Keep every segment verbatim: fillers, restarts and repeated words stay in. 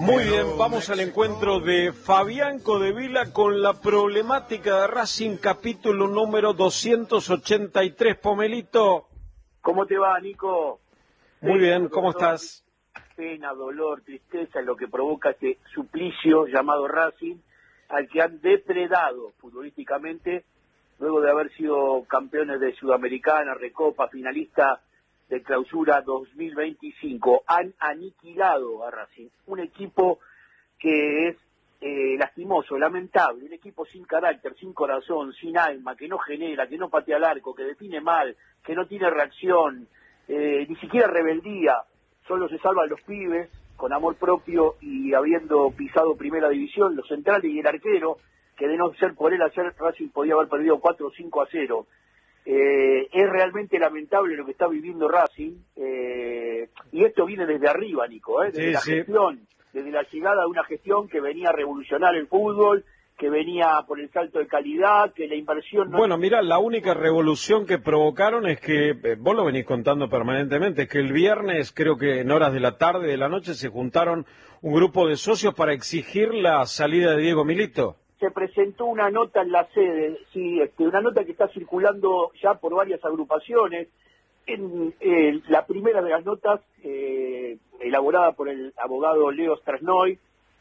Muy bien, vamos al encuentro de Fabián Codevila con la problemática de Racing, capítulo número doscientos ochenta y tres. Pomelito. ¿Cómo te va, Nico? Muy Pena, bien, ¿cómo dolor, estás? Pena, dolor, tristeza es lo que provoca este suplicio llamado Racing, al que han depredado futbolísticamente, luego de haber sido campeones de Sudamericana, Recopa, finalista de Clausura dos mil veinticinco. Han aniquilado a Racing, un equipo que es eh, lastimoso, lamentable, un equipo sin carácter, sin corazón, sin alma, que no genera, que no patea al arco, que define mal, que no tiene reacción, eh, ni siquiera rebeldía. Solo se salvan los pibes con amor propio y habiendo pisado primera división, los centrales y el arquero, que de no ser por él hacer, Racing podía haber perdido cuatro o cinco a cero. Eh, es realmente lamentable lo que está viviendo Racing, eh, y esto viene desde arriba, Nico, eh, desde Sí, la sí. gestión, desde la llegada de una gestión que venía a revolucionar el fútbol, que venía por el salto de calidad, que la inversión... No... Bueno, mira, la única revolución que provocaron es que, eh, vos lo venís contando permanentemente, es que el viernes, creo que en horas de la tarde, de la noche, se juntaron un grupo de socios para exigir la salida de Diego Milito. Se presentó una nota en la sede, sí, este, una nota que está circulando ya por varias agrupaciones. En eh, la primera de las notas, eh, elaborada por el abogado Leo Strasnoy,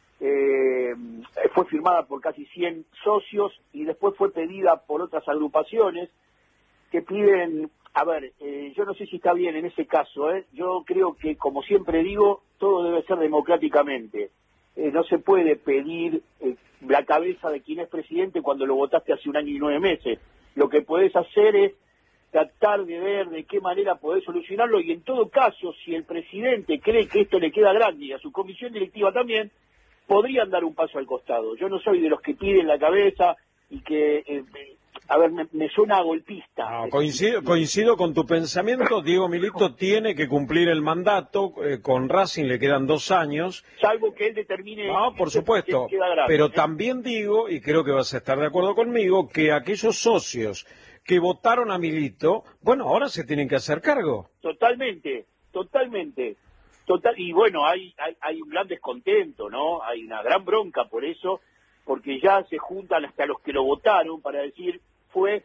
eh, fue firmada por casi cien socios y después fue pedida por otras agrupaciones que piden, a ver, eh, yo no sé si está bien en ese caso, eh, yo creo que, como siempre digo, todo debe ser democráticamente. Eh, no se puede pedir eh, la cabeza de quien es presidente cuando lo votaste hace un año y nueve meses. Lo que podés hacer es tratar de ver de qué manera podés solucionarlo, y en todo caso, si el presidente cree que esto le queda grande y a su comisión directiva también, podrían dar un paso al costado. Yo no soy de los que piden la cabeza y que, eh, a ver, me, me suena a golpista. No, coincido, coincido con tu pensamiento. Diego Milito tiene que cumplir el mandato, eh, con Racing le quedan dos años. Salvo que él determine... No, por que supuesto, queda grande, pero ¿eh? también digo, y creo que vas a estar de acuerdo conmigo, que aquellos socios que votaron a Milito, bueno, ahora se tienen que hacer cargo. Totalmente, totalmente. Total, y bueno, hay, hay, hay un gran descontento, ¿no? Hay una gran bronca por eso, porque ya se juntan hasta los que lo votaron para decir fue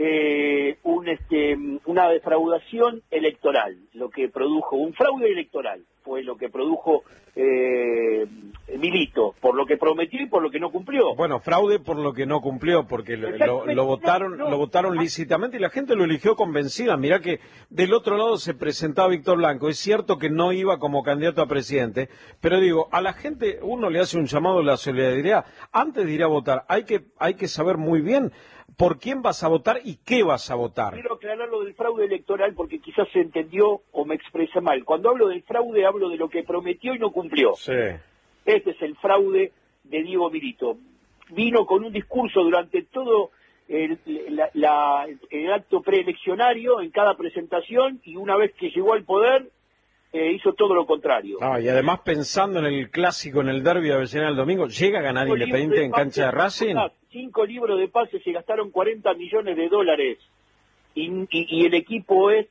eh, un este una defraudación electoral, lo que produjo, un fraude electoral, fue lo que produjo eh, Milito, por lo que prometió y por lo que no cumplió. Bueno, fraude por lo que no cumplió, porque lo, lo, lo votaron no, no. lo votaron lícitamente y la gente lo eligió convencida. Mirá que del otro lado se presentaba Víctor Blanco. Es cierto que no iba como candidato a presidente, pero digo, a la gente uno le hace un llamado a la solidaridad. Antes de ir a votar, hay que hay que saber muy bien por quién vas a votar y qué vas a votar. Quiero aclarar lo del fraude electoral porque quizás se entendió o me expresé mal. Cuando hablo del fraude, hablo de lo que prometió y no cumplió. Sí. Este es el fraude de Diego Milito. Vino con un discurso durante todo el, la, la, el acto preeleccionario, en cada presentación, y una vez que llegó al poder, eh, hizo todo lo contrario. Ah, y además pensando en el clásico, en el derbi de Avellaneda el domingo, ¿llega a ganar Cinco Independiente libros de en cancha de pases, Racing? Cinco libros de pases, se gastaron cuarenta millones de dólares, y, y, y el equipo es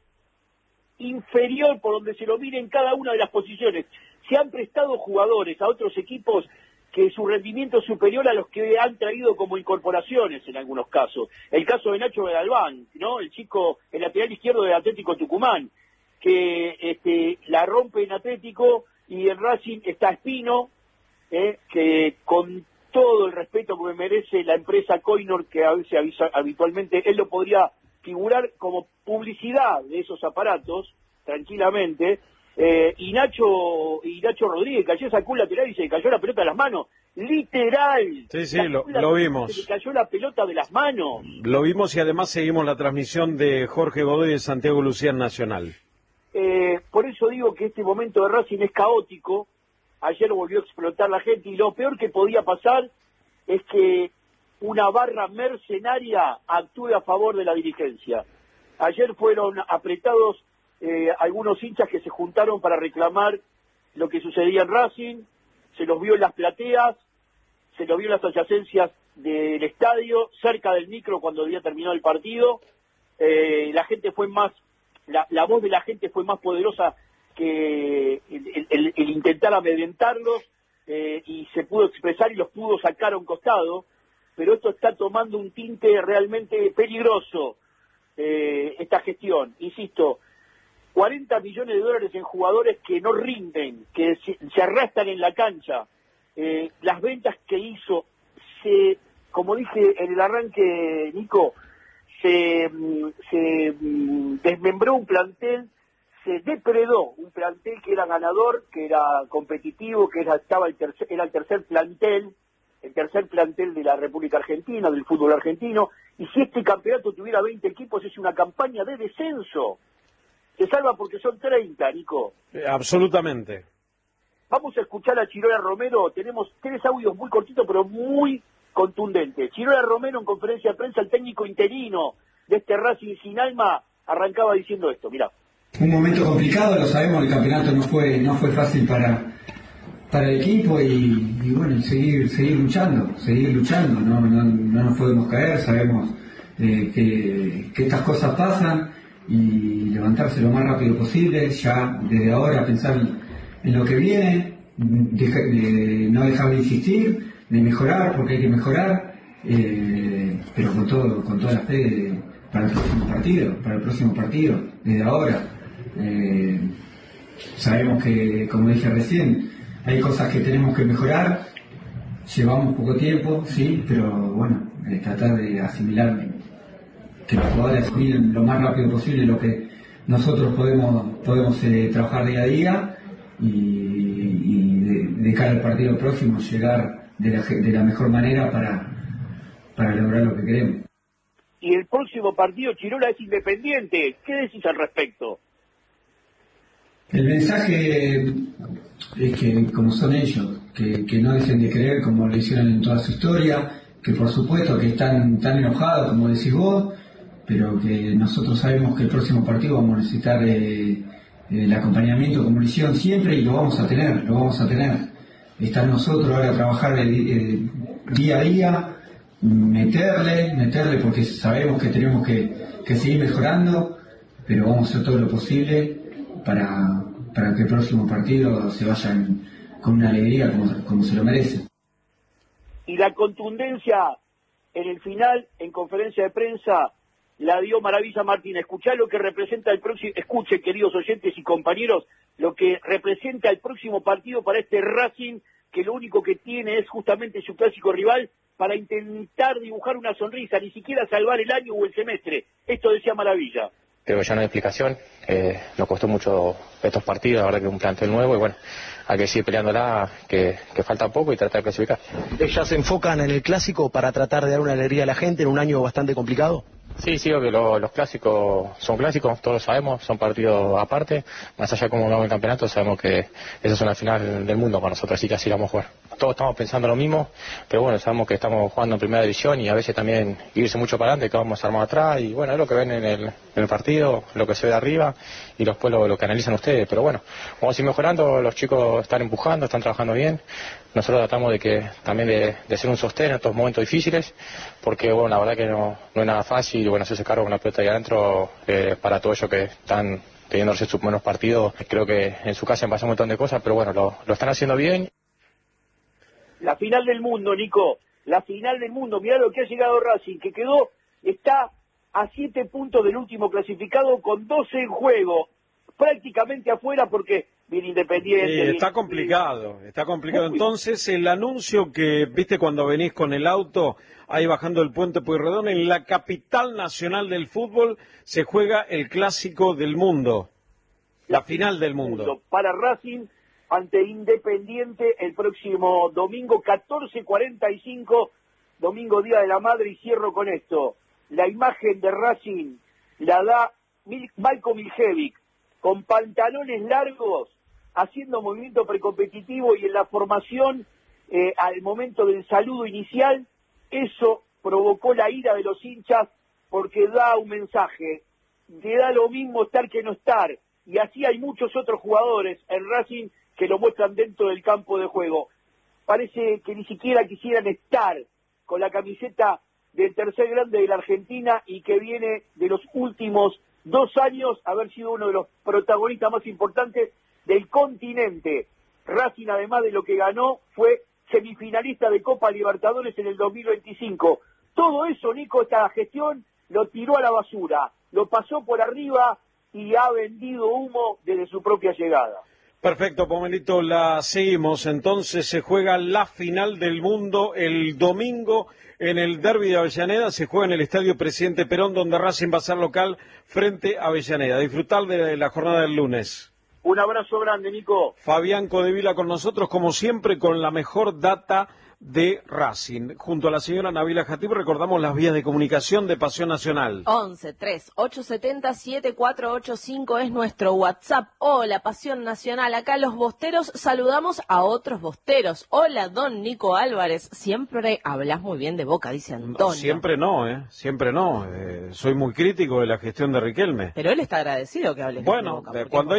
inferior por donde se lo mire en cada una de las posiciones. Se han prestado jugadores a otros equipos que su rendimiento es superior a los que han traído como incorporaciones en algunos casos. El caso de Nacho Galván, ¿no? El chico, el lateral izquierdo del Atlético Tucumán, que este, la rompe en Atlético, y en Racing está Espino, eh, que con todo el respeto que me merece la empresa Coinor, que a veces avisa, habitualmente él lo podría figurar como publicidad de esos aparatos, tranquilamente, eh, y Nacho y Nacho Rodríguez cayó, sacó un lateral y se le cayó la pelota de las manos, literal. Sí, sí, lo, lo vimos. Se le cayó la pelota de las manos. Lo vimos, y además seguimos la transmisión de Jorge Godoy de Santiago Lucía en Nacional. Eh, por eso digo que este momento de Racing es caótico. Ayer volvió a explotar la gente, y lo peor que podía pasar es que una barra mercenaria actúe a favor de la dirigencia. Ayer fueron apretados eh, algunos hinchas que se juntaron para reclamar lo que sucedía en Racing, se los vio en las plateas, se los vio en las adyacencias del estadio, cerca del micro cuando había terminado el partido. Eh, la gente fue más, la, la voz de la gente fue más poderosa que el, el, el intentar amedrentarlos. eh, y se pudo expresar y los pudo sacar a un costado, pero esto está tomando un tinte realmente peligroso, eh, esta gestión. Insisto, cuarenta millones de dólares en jugadores que no rinden, que se, se arrastran en la cancha, eh, las ventas que hizo, se, como dije en el arranque, Nico, se, se desmembró un plantel, se depredó un plantel que era ganador, que era competitivo, que era, estaba el tercer, era el tercer plantel, el tercer plantel de la República Argentina, del fútbol argentino, y si este campeonato tuviera veinte equipos es una campaña de descenso. Se salva porque son treinta, Nico. Eh, absolutamente. Vamos a escuchar a Chirola Romero, tenemos tres audios muy cortitos pero muy contundentes. Chirola Romero en conferencia de prensa, el técnico interino de este Racing sin alma, arrancaba diciendo esto, mirá. Un momento complicado, lo sabemos, el campeonato no fue no fue fácil para para el equipo y, y bueno, y seguir seguir luchando, seguir luchando, no no, no nos podemos caer, sabemos eh, que, que estas cosas pasan y levantarse lo más rápido posible, ya desde ahora pensar en lo que viene, de, de no dejar de insistir, de mejorar porque hay que mejorar, eh, pero con todo con toda la fe de, para el próximo partido, para el próximo partido, desde ahora. Eh, sabemos que, como dije recién, hay cosas que tenemos que mejorar, llevamos poco tiempo, sí, pero bueno, eh, tratar de asimilar, que los jugadores asimilen lo más rápido posible lo que nosotros podemos podemos eh, trabajar día a día y, y de, de cara al partido próximo llegar de la, de la mejor manera para, para lograr lo que queremos. Y el próximo partido, Chirola, es Independiente. ¿Qué decís al respecto? El mensaje es que, como son ellos, que, que no dejen de creer como lo hicieron en toda su historia, que por supuesto que están tan enojados como decís vos, pero que nosotros sabemos que el próximo partido vamos a necesitar eh, el acompañamiento como lo hicieron siempre y lo vamos a tener, lo vamos a tener. Está en nosotros ahora trabajar eh, eh, día a día, meterle, meterle porque sabemos que tenemos que, que seguir mejorando, pero vamos a hacer todo lo posible para, para que el próximo partido se vayan con una alegría como, como se lo merece. Y la contundencia en el final, en conferencia de prensa, la dio Maravilla Martín. Escuchá lo que representa el próximo, escuchen queridos oyentes y compañeros, lo que representa el próximo partido para este Racing, que lo único que tiene es justamente su clásico rival, para intentar dibujar una sonrisa, ni siquiera salvar el año o el semestre. Esto decía Maravilla. Creo que ya no hay explicación, eh, nos costó mucho estos partidos, la verdad que es un plantel nuevo y bueno, hay que seguir peleándola, que, que falta poco y tratar de clasificar. ¿Ya se enfocan en el clásico para tratar de dar una alegría a la gente en un año bastante complicado? Sí, sí, que lo, los clásicos son clásicos, todos lo sabemos, son partidos aparte, más allá de cómo vamos el campeonato, sabemos que esa es una final del mundo para nosotros, así que así la vamos a jugar. Todos estamos pensando lo mismo, pero bueno, sabemos que estamos jugando en primera división y a veces también irse mucho para adelante, que vamos armados atrás, y bueno, es lo que ven en el, en el partido, lo que se ve de arriba, y después lo, lo que analizan ustedes, pero bueno, vamos a ir mejorando, los chicos están empujando, están trabajando bien, nosotros tratamos de que también de, de ser un sostén en estos momentos difíciles, porque bueno, la verdad que no, no es nada fácil, y bueno, hacerse cargo con la pelota ahí adentro, eh, para todos ellos que están teniendo sus buenos partidos, creo que en su casa han pasado un montón de cosas, pero bueno, lo, lo están haciendo bien. La final del mundo, Nico, la final del mundo, mirá lo que ha llegado Racing, que quedó, está a siete puntos del último clasificado con doce en juego, prácticamente afuera porque viene Independiente. Sí, viene... está complicado, está complicado. Entonces, el anuncio que viste cuando venís con el auto, ahí bajando el puente Pueyrredón, en la capital nacional del fútbol se juega el clásico del mundo, la, la final del mundo. mundo. Para Racing, ante Independiente, el próximo domingo, catorce cuarenta y cinco, domingo Día de la Madre, y cierro con esto. La imagen de Racing la da Malcolm Miljevic, con pantalones largos, haciendo movimiento precompetitivo y en la formación, eh, al momento del saludo inicial, eso provocó la ira de los hinchas porque da un mensaje, te da lo mismo estar que no estar, y así hay muchos otros jugadores en Racing que lo muestran dentro del campo de juego. Parece que ni siquiera quisieran estar con la camiseta del tercer grande de la Argentina y que viene de los últimos dos años haber sido uno de los protagonistas más importantes del continente. Racing, además de lo que ganó, fue semifinalista de Copa Libertadores en el dos mil veinticinco. Todo eso, Nico, esta gestión lo tiró a la basura, lo pasó por arriba y ha vendido humo desde su propia llegada. Perfecto, Pomelito, la seguimos. Entonces se juega la final del mundo el domingo en el derbi de Avellaneda. Se juega en el Estadio Presidente Perón, donde Racing va a ser local frente a Avellaneda. Disfrutar de la jornada del lunes. Un abrazo grande, Nico. Fabián Codevila con nosotros, como siempre, con la mejor data de Racing. Junto a la señora Nabila Jatib recordamos las vías de comunicación de Pasión Nacional. once, tres, ocho siete cero, siete cuatro ocho cinco es nuestro WhatsApp. Hola, Pasión Nacional. Acá los bosteros saludamos a otros bosteros. Hola, don Nico Álvarez. Siempre hablas muy bien de Boca, dice Antonio. No, siempre no, ¿eh? Siempre no. Eh, soy muy crítico de la gestión de Riquelme. Pero él está agradecido que hables bueno, bien de Boca. cuando